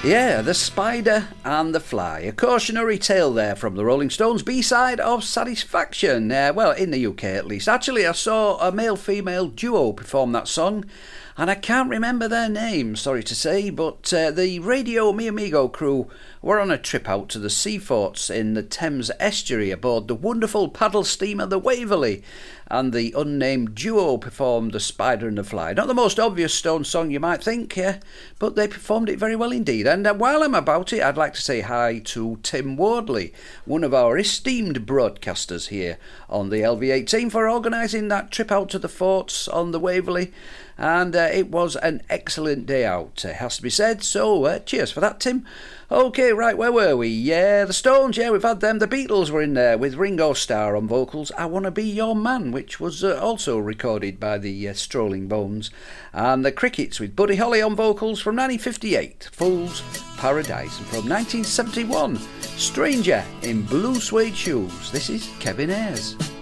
Yeah, The Spider and the Fly. A cautionary tale there from the Rolling Stones, B-side of Satisfaction. Well, in the UK at least. Actually, I saw a male-female duo perform that song, and I can't remember their names, sorry to say, but the Radio Mi Amigo crew were on a trip out to the Seaforts in the Thames estuary aboard the wonderful paddle steamer the Waverley, and the unnamed duo performed The Spider and the Fly. Not the most obvious Stones song you might think, but they performed it very well indeed. And while I'm about it, I'd like to say hi to Tim Wardley, one of our esteemed broadcasters here on the LV18, for organising that trip out to the forts on the Waverley. And it was an excellent day out, has to be said, so cheers for that, Tim. OK, right, where were we? Yeah, the Stones, yeah, we've had them. The Beatles were in there with Ringo Starr on vocals. I Wanna Be Your Man, which was also recorded by the Strolling Bones. And the Crickets with Buddy Holly on vocals from 1958, Fool's Paradise. And from 1971, Stranger in Blue Suede Shoes. This is Kevin Ayers.